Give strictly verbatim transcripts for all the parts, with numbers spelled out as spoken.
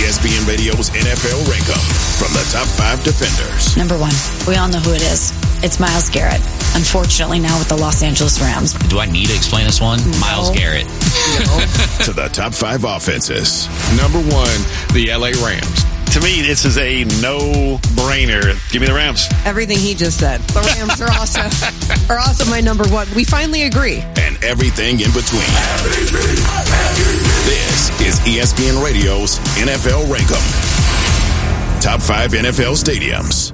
S P N Radio's N F L Rank-Em from the top five defenders. Number one, we all know who it is. It's Myles Garrett. Unfortunately, now with the Los Angeles Rams. Do I need to explain this one? No. Myles Garrett. No. To the top five offenses. Number one, the L A Rams. To me, this is a no-brainer. Give me the Rams. Everything he just said. The Rams are also are also my number one. We finally agree. And everything in between. This is E S P N Radio's N F L Rank-Em. Top five N F L stadiums.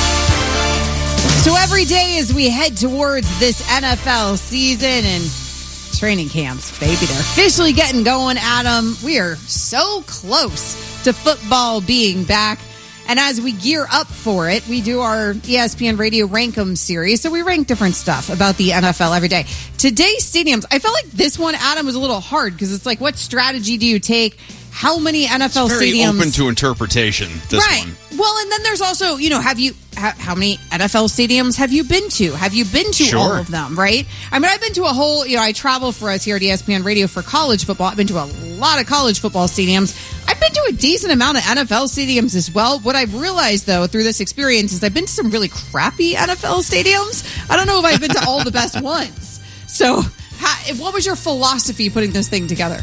So every day as we head towards this N F L season and training camps, baby, they're officially getting going, Adam. We are so close to football being back. And as we gear up for it, we do our E S P N Radio Rank-Em series. So we rank different stuff about the N F L every day. Today's stadiums, I felt like this one, Adam, was a little hard because it's like, what strategy do you take? How many N F L it's very stadiums? Open to interpretation, this right. one. Well, and then there's also, you know, have you, how, how many N F L stadiums have you been to? Have you been to Sure. all of them, right? I mean, I've been to a whole, you know, I travel for us here at E S P N Radio for college football. I've been to a lot of college football stadiums. I've been to a decent amount of N F L stadiums as well. What I've realized, though, through this experience is I've been to some really crappy N F L stadiums. I don't know if I've been to all the best ones. So how, what was your philosophy putting this thing together?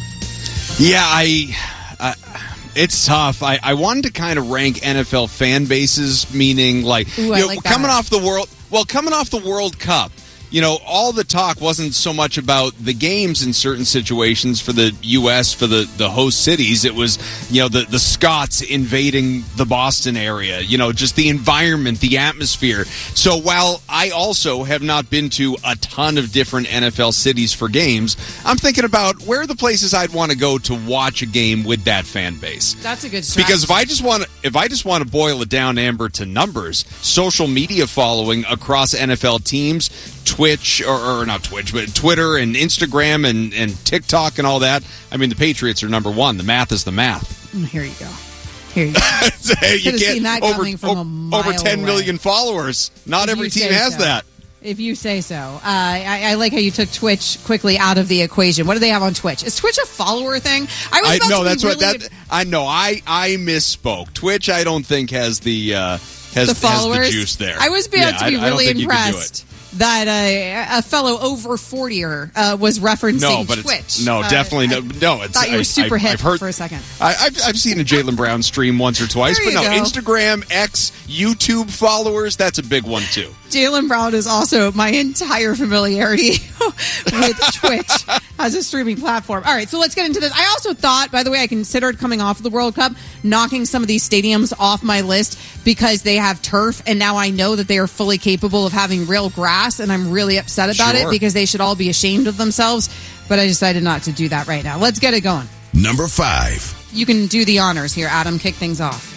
Yeah, I... Uh, it's tough. I, I wanted to kind of rank N F L fan bases, meaning like, Ooh, you I know, like that. coming off the world. Well, coming off the World Cup, you know, all the talk wasn't so much about the games in certain situations for the U S, for the, the host cities. It was, you know, the, the Scots invading the Boston area, you know, just the environment, the atmosphere. So while I also have not been to a ton of different N F L cities for games, I'm thinking about where are the places I'd want to go to watch a game with that fan base. That's a good strategy. Because if I just want to, if I just want to boil it down, Amber, to numbers, social media following across N F L teams, Twitch, or, or not Twitch, but Twitter and Instagram and, and TikTok and all that. I mean, the Patriots are number one. The math is the math. Here you go. Here you go. Hey, you Could've seen that over, coming from a mile over ten away. million followers. Not If every you team say has so. that. If you say so. Uh, I, I like how you took Twitch quickly out of the equation. What do they have on Twitch? Is Twitch a follower thing? I was I about no, to be that's really what that. I know. I I misspoke. Twitch, I don't think has the uh, has, the followers. has the juice there. I was about yeah, to be I, I don't really think you can do impressed it. that uh, a fellow over fortyer uh, was referencing No, but Twitch. it's, no, Uh, definitely no. I No, it's. thought you were I, super I, hip I've heard, for a second. I, I've I've seen a Jaylen Brown stream once or twice, There but you no, go. Instagram, X, YouTube followers. That's a big one too. Jaylen Brown is also my entire familiarity with Twitch as a streaming platform. All right, so let's get into this. I also thought, by the way, I considered coming off of the World Cup, knocking some of these stadiums off my list because they have turf, and now I know that they are fully capable of having real grass, and I'm really upset about Sure. it because they should all be ashamed of themselves, but I decided not to do that right now. Let's get it going. Number five. You can do the honors here, Adam. Kick things off.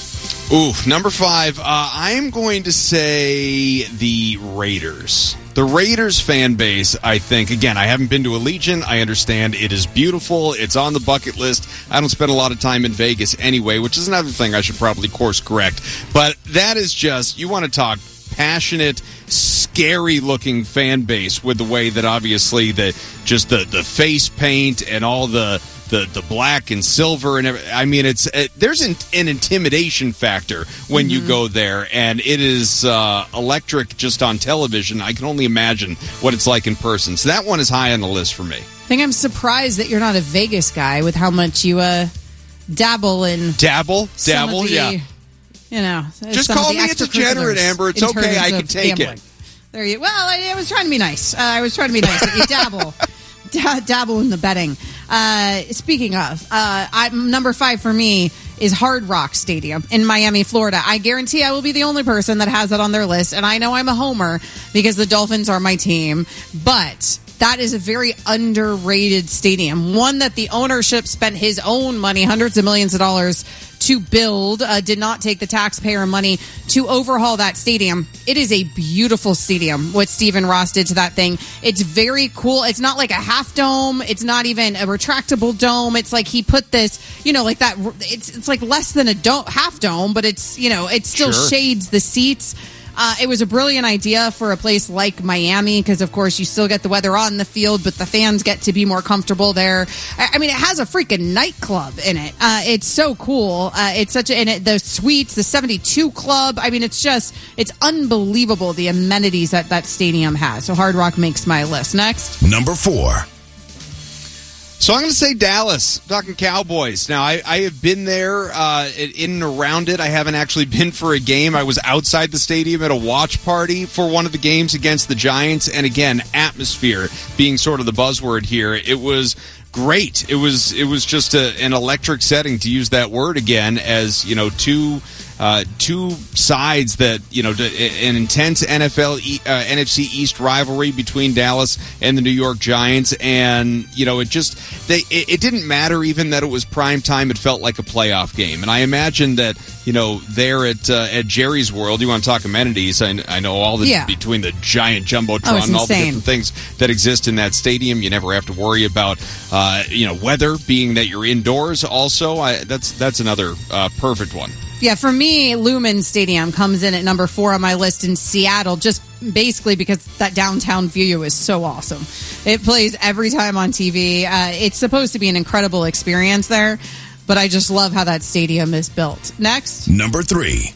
Ooh, number five. Uh, I'm going to say the Raiders. The Raiders fan base, I think, again, I haven't been to Allegiant. I understand it is beautiful. It's on the bucket list. I don't spend a lot of time in Vegas anyway, which is another thing I should probably course correct. But that is just, you want to talk passionate, scary-looking fan base with the way that obviously the just the, the face paint and all the the the black and silver and everything. I mean, it's it, there's an, an intimidation factor when Mm-hmm. you go there, and it is uh, electric just on television. I can only imagine what it's like in person. So that one is high on the list for me. I think I'm surprised that you're not a Vegas guy with how much you uh, dabble in Dabble, some dabble, of the, yeah. You know, Just some of call the me a degenerate, extracurriculars Amber. It's in okay. terms I can of take gambling. it. There you. Well, I, I was trying to be nice. Uh, I was trying to be nice. You dabble, da- dabble in the betting. Uh, speaking of, uh, I'm, number five for me is Hard Rock Stadium in Miami, Florida. I guarantee I will be the only person that has it on their list, and I know I'm a homer because the Dolphins are my team, but that is a very underrated stadium. One that the ownership spent his own money, hundreds of millions of dollars, to build, uh, did not take the taxpayer money to overhaul that stadium. It is a beautiful stadium, what Stephen Ross did to that thing. It's very cool. It's not like a half dome. It's not even a retractable dome. It's like he put this, you know, like that. It's it's like less than a dome, half dome, but it's, you know, it still Sure. shades the seats. Uh, it was a brilliant idea for a place like Miami because, of course, you still get the weather on the field, but the fans get to be more comfortable there. I, I mean, it has a freaking nightclub in it. Uh, it's so cool. Uh, it's such a, and it, the suites, the seventy-two Club. I mean, it's just, it's unbelievable the amenities that that stadium has. So Hard Rock makes my list. Next. Number four. So I'm going to say Dallas, talking Cowboys. Now, I, I have been there uh, in and around it. I haven't actually been for a game. I was outside the stadium at a watch party for one of the games against the Giants. And again, atmosphere being sort of the buzzword here. It was great. It was it was just a, an electric setting, to use that word again, as, you know, two... Uh, two sides that, you know, an intense N F L, uh, N F C East rivalry between Dallas and the New York Giants. And, you know, it just, they, it, it didn't matter even that it was prime time. It felt like a playoff game. And I imagine that, you know, there at uh, at Jerry's World, you want to talk amenities. I, I know all the, yeah. between the giant Jumbotron oh, and all the insane. different things that exist in that stadium. You never have to worry about, uh, you know, weather, being that you're indoors also. I, that's, that's another uh, perfect one. Yeah, for me, Lumen Stadium comes in at number four on my list in Seattle, just basically because that downtown view is so awesome. It plays every time on T V. Uh, it's supposed to be an incredible experience there, but I just love how that stadium is built. Next. Number three.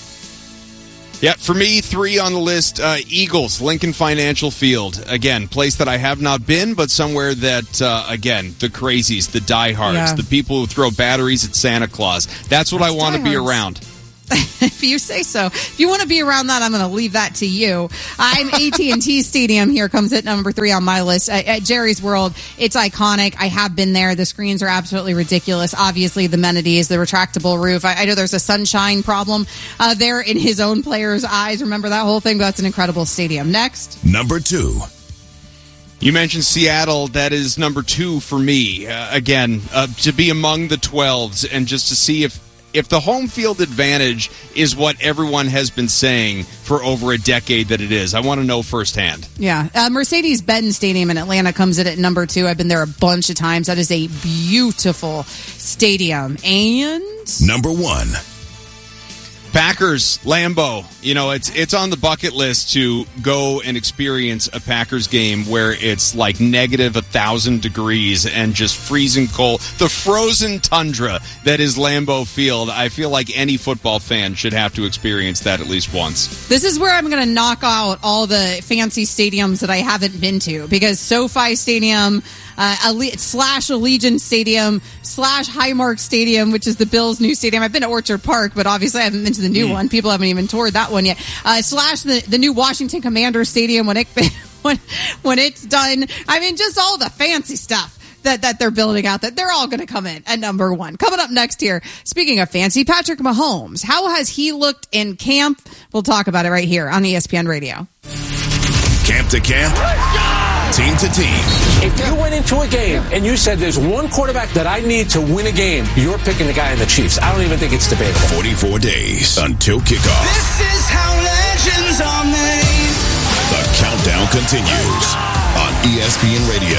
Yeah, for me, three on the list, uh, Eagles, Lincoln Financial Field. Again, place that I have not been, but somewhere that, uh, again, the crazies, the diehards, yeah. the people who throw batteries at Santa Claus. That's what That's I want to be diehards. around. If you say so. If you want to be around that, I'm going to leave that to you. I'm A T and T Stadium here comes at number three on my list. At, at Jerry's World, it's iconic. I have been there. The screens are absolutely ridiculous. Obviously, the amenities, the retractable roof. I, I know there's a sunshine problem uh, there in his own players' eyes. Remember that whole thing? But that's an incredible stadium. Next. Number two. You mentioned Seattle. That is number two for me. Uh, again, uh, to be among the twelves and just to see if If the home field advantage is what everyone has been saying for over a decade that it is, I want to know firsthand. Yeah. Uh, Mercedes-Benz Stadium in Atlanta comes in at number two. I've been there a bunch of times. That is a beautiful stadium. And number one. Packers, Lambeau. You know, it's it's on the bucket list to go and experience a Packers game where it's like negative a thousand degrees and just freezing cold. The frozen tundra that is Lambeau Field. I feel like any football fan should have to experience that at least once. This is where I'm going to knock out all the fancy stadiums that I haven't been to, because SoFi Stadium, uh, Ale- slash Allegiant Stadium, slash Highmark Stadium, which is the Bills' new stadium. I've been to Orchard Park, but obviously I haven't been to the new mm. one. People haven't even toured that one yet. Uh, slash the, the new Washington Commanders Stadium when it when when it's done. I mean, just all the fancy stuff that, that they're building out, that they're all going to come in at number one. Coming up next here, speaking of fancy, Patrick Mahomes. How has he looked in camp? We'll talk about it right here on E S P N Radio. Camp to camp, team to team. If you went into a game and you said there's one quarterback that I need to win a game, you're picking the guy in the Chiefs. I don't even think it's debatable. forty-four days until kickoff. This is how legends are made. The countdown continues on E S P N Radio.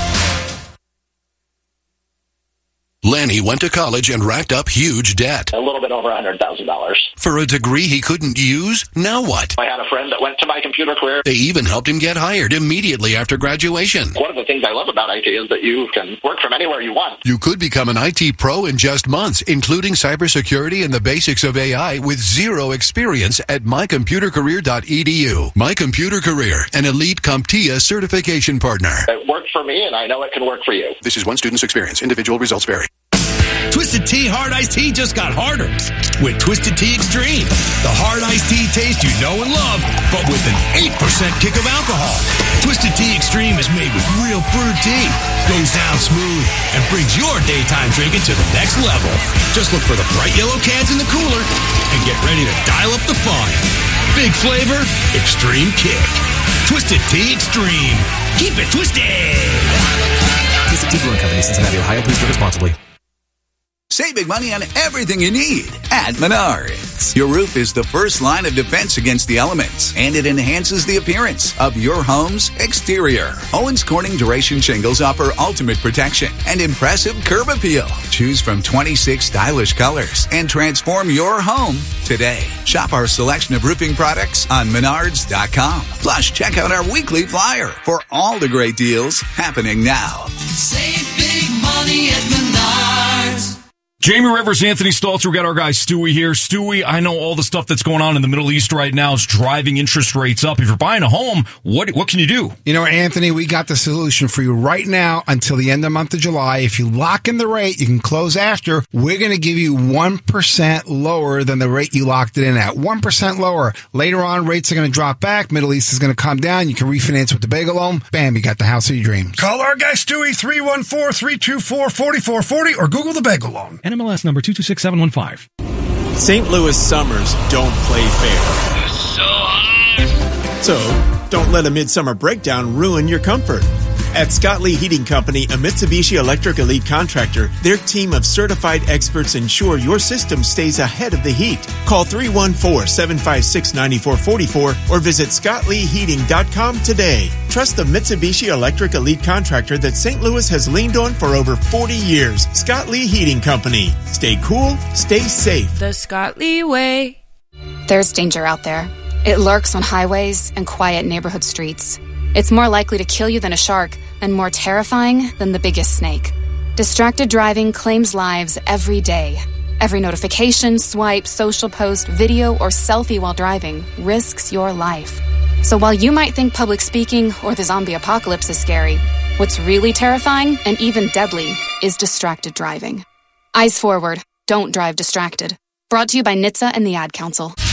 Lanny went to college and racked up huge debt. A little bit over one hundred thousand dollars. For a degree he couldn't use? Now what? I had a friend that went to my computer career. They even helped him get hired immediately after graduation. One of the things I love about I T is that you can work from anywhere you want. You could become an I T pro in just months, including cybersecurity and the basics of A I with zero experience at my computer career dot e d u. My Computer Career, an elite CompTIA certification partner. It worked for me, and I know it can work for you. This is one student's experience. Individual results vary. Twisted Tea Hard Iced Tea just got harder with Twisted Tea Extreme. The hard iced tea taste you know and love, but with an eight percent kick of alcohol. Twisted Tea Extreme is made with real brewed tea, goes down smooth, and brings your daytime drinking to the next level. Just look for the bright yellow cans in the cooler and get ready to dial up the fun. Big flavor, extreme kick. Twisted Tea Extreme. Keep it twisted. Twisted Tea Brewing Company, Cincinnati, Ohio. Please drink responsibly. Save big money on everything you need at Menards. Coatings. Your roof is the first line of defense against the elements, and it enhances the appearance of your home's exterior. Owens Corning Duration Shingles offer ultimate protection and impressive curb appeal. Choose from twenty-six stylish colors and transform your home today. Shop our selection of roofing products on menards dot com. Plus, check out our weekly flyer for all the great deals happening now. Save big money at Menards. Jamie Rivers, Anthony Stalter, we got our guy Stewie here. Stewie, I know all the stuff that's going on in the Middle East right now is driving interest rates up. If you're buying a home, what what can you do? You know, Anthony, we got the solution for you right now until the end of the month of July. If you lock in the rate, you can close after. We're going to give you one percent lower than the rate you locked it in at. one percent lower. Later on, rates are going to drop back. Middle East is going to come down. You can refinance with the bagel loan. Bam, you got the house of your dreams. Call our guy Stewie, three one four, three two four, four four four zero or Google the bagel loan. N M L S number two two six seven one five. Saint Louis summers don't play fair. It's so hot. So, don't let a midsummer breakdown ruin your comfort. At Scott Lee Heating Company, a Mitsubishi Electric Elite contractor, their team of certified experts ensure your system stays ahead of the heat. Call three one four, seven five six, nine four four four or visit scott lee heating dot com today. Trust the Mitsubishi Electric Elite contractor that Saint Louis has leaned on for over forty years. Scott Lee Heating Company. Stay cool, stay safe. The Scott Lee way. There's danger out there. It lurks on highways and quiet neighborhood streets. It's more likely to kill you than a shark and more terrifying than the biggest snake. Distracted driving claims lives every day. Every notification, swipe, social post, video, or selfie while driving risks your life. So while you might think public speaking or the zombie apocalypse is scary, what's really terrifying and even deadly is distracted driving. Eyes forward. Don't drive distracted. Brought to you by N H T S A and the Ad Council.